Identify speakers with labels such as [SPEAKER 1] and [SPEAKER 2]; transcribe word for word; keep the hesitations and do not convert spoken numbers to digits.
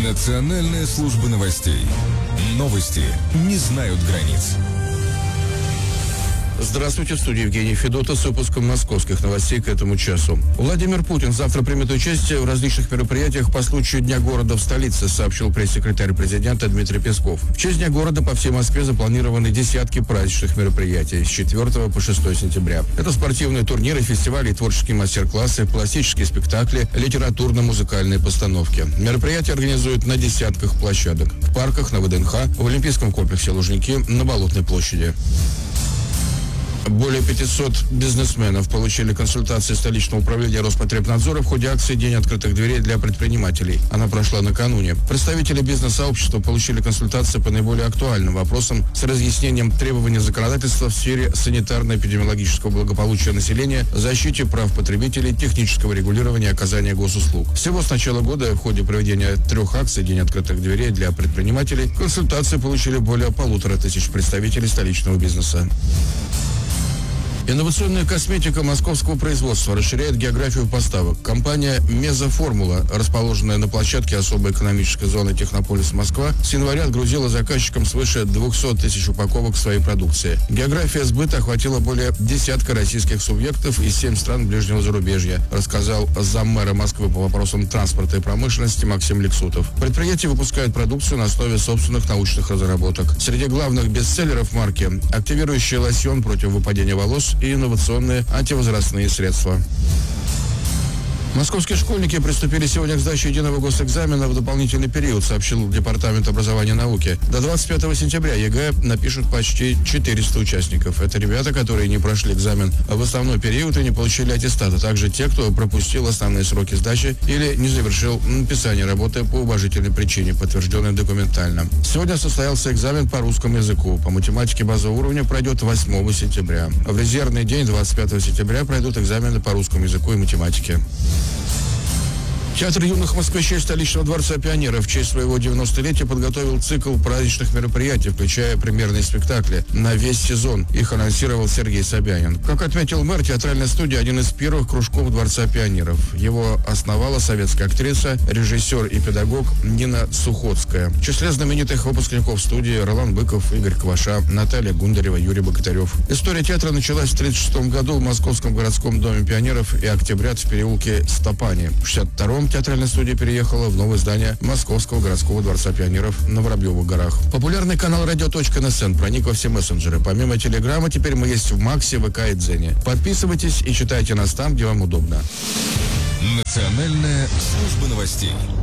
[SPEAKER 1] Национальная служба новостей. Новости не знают границ.
[SPEAKER 2] Здравствуйте, в студии Евгений Федотов с выпуском московских новостей к этому часу. Владимир Путин завтра примет участие в различных мероприятиях по случаю Дня города в столице, сообщил пресс-секретарь президента Дмитрий Песков. В честь Дня города по всей Москве запланированы десятки праздничных мероприятий с четвёртого по шестое сентября. Это спортивные турниры, фестивали, творческие мастер-классы, пластические спектакли, литературно-музыкальные постановки. Мероприятия организуют на десятках площадок. В парках, на ВДНХ, в Олимпийском комплексе Лужники, на Болотной площади. Более пятисот бизнесменов получили консультации столичного управления Роспотребнадзора в ходе акции «День открытых дверей для предпринимателей». Она прошла накануне. Представители бизнес-сообщества получили консультации по наиболее актуальным вопросам с разъяснением требований законодательства в сфере санитарно-эпидемиологического благополучия населения, защите прав потребителей, технического регулирования оказания госуслуг. Всего с начала года в ходе проведения трех акций «День открытых дверей для предпринимателей» консультации получили более полутора тысяч представителей столичного бизнеса. Инновационная косметика московского производства расширяет географию поставок. Компания «Мезоформула», расположенная на площадке особой экономической зоны Технополис Москва, с января отгрузила заказчикам свыше двухсот тысяч упаковок своей продукции. География сбыта охватила более десятка российских субъектов и семь стран ближнего зарубежья, рассказал заммэра Москвы по вопросам транспорта и промышленности Максим Лексутов. Предприятие выпускает продукцию на основе собственных научных разработок. Среди главных бестселлеров марки – активирующий лосьон против выпадения волос и инновационные антивозрастные средства. Московские школьники приступили сегодня к сдаче единого госэкзамена в дополнительный период, сообщил Департамент образования и науки. До двадцать пятого сентября ЕГЭ напишут почти четыреста участников. Это ребята, которые не прошли экзамен в основной период и не получили аттестат, а также те, кто пропустил основные сроки сдачи или не завершил написание работы по уважительной причине, подтвержденной документально. Сегодня состоялся экзамен по русскому языку. По математике базового уровня пройдет восьмого сентября. В резервный день двадцать пятого сентября пройдут экзамены по русскому языку и математике. Театр юных москвичей столичного дворца пионеров в честь своего девяностолетия подготовил цикл праздничных мероприятий, включая премьерные спектакли на весь сезон. Их анонсировал Сергей Собянин. Как отметил мэр, театральная студия – один из первых кружков Дворца пионеров. Его основала советская актриса, режиссер и педагог Нина Сухотская. В числе знаменитых выпускников студии Ролан Быков, Игорь Кваша, Наталья Гундарева, Юрий Богатырев. История театра началась в тысяча девятьсот тридцать шестом году в Московском городском доме пионеров и октябрят в переулке Стопани. В шестьдесят втором театральная студия переехала в новое здание Московского городского дворца пионеров на Воробьевых горах. Популярный канал радио.нсн проник во все мессенджеры. Помимо Телеграма, теперь мы есть в Максе, ВК и Дзене. Подписывайтесь и читайте нас там, где вам удобно.
[SPEAKER 1] Национальная служба новостей.